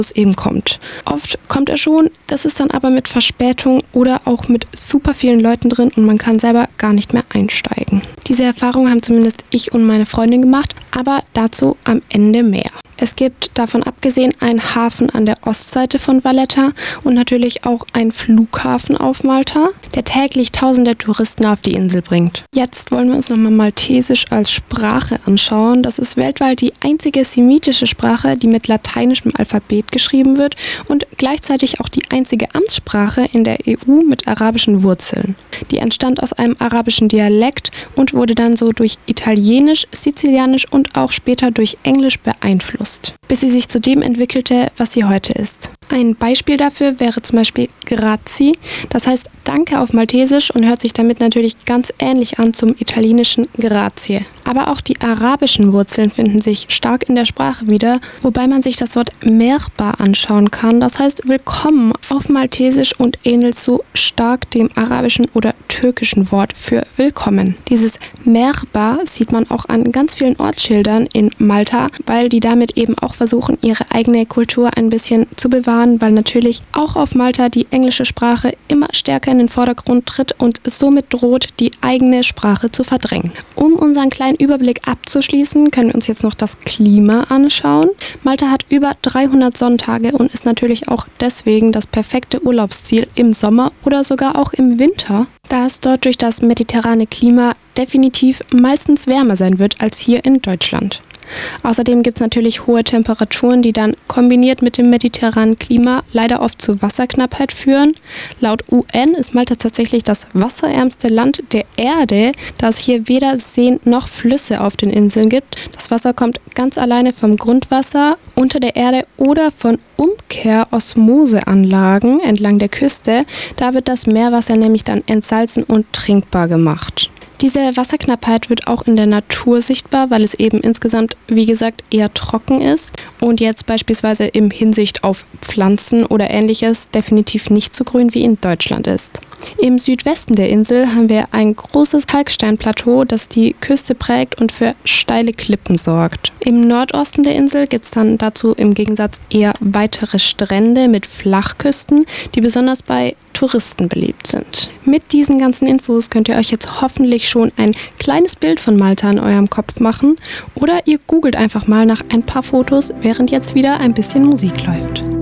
eben kommt. Oft kommt er schon, das ist dann aber mit Verspätung oder auch mit super vielen Leuten drin und man kann selber gar nicht mehr einsteigen. Diese Erfahrung haben zumindest ich und meine Freundin gemacht, aber dazu am Ende mehr. Es gibt davon abgesehen einen Hafen an der Ostseite von Valletta und natürlich auch einen Flughafen auf Malta, der täglich tausende Touristen auf die Insel bringt. Jetzt wollen wir uns nochmal Maltesisch als Sprache anschauen. Das ist weltweit die einzige semitische Sprache, die mit lateinischem Alphabet geschrieben wird und gleichzeitig auch die einzige Amtssprache in der EU mit arabischen Wurzeln. Die entstand aus einem arabischen Dialekt und wurde dann so durch Italienisch, Sizilianisch und auch später durch Englisch beeinflusst, bis sie sich zu dem entwickelte, was sie heute ist. Ein Beispiel dafür wäre zum Beispiel Grazie, das heißt Danke auf Maltesisch und hört sich damit natürlich ganz ähnlich an zum italienischen Grazie. Aber auch die arabischen Wurzeln finden sich stark in der Sprache wieder, wobei man sich das Wort Merhaba anschauen kann, das heißt Willkommen auf Maltesisch und ähnelt so stark dem arabischen oder türkischen Wort für Willkommen. Dieses Merhaba sieht man auch an ganz vielen Ortsschildern in Malta, weil die damit eben auch versuchen, ihre eigene Kultur ein bisschen zu bewahren, weil natürlich auch auf Malta die englische Sprache immer stärker in den Vordergrund tritt und somit droht, die eigene Sprache zu verdrängen. Um unseren kleinen Überblick abzuschließen, können wir uns jetzt noch das Klima anschauen. Malta hat über 300 Sonntage und ist natürlich auch deswegen das perfekte Urlaubsziel im Sommer oder sogar auch im Winter, da es dort durch das mediterrane Klima definitiv meistens wärmer sein wird als hier in Deutschland. Außerdem gibt es natürlich hohe Temperaturen, die dann kombiniert mit dem mediterranen Klima leider oft zu Wasserknappheit führen. Laut UN ist Malta tatsächlich das wasserärmste Land der Erde, da es hier weder Seen noch Flüsse auf den Inseln gibt. Das Wasser kommt ganz alleine vom Grundwasser unter der Erde oder von Umkehr-Osmoseanlagen entlang der Küste. Da wird das Meerwasser nämlich dann entsalzen und trinkbar gemacht. Diese Wasserknappheit wird auch in der Natur sichtbar, weil es eben insgesamt, wie gesagt, eher trocken ist und jetzt beispielsweise in Hinsicht auf Pflanzen oder Ähnliches definitiv nicht so grün wie in Deutschland ist. Im Südwesten der Insel haben wir ein großes Kalksteinplateau, das die Küste prägt und für steile Klippen sorgt. Im Nordosten der Insel gibt es dann dazu im Gegensatz eher weitere Strände mit Flachküsten, die besonders bei Touristen beliebt sind. Mit diesen ganzen Infos könnt ihr euch jetzt hoffentlich schon ein kleines Bild von Malta in eurem Kopf machen oder ihr googelt einfach mal nach ein paar Fotos, während jetzt wieder ein bisschen Musik läuft.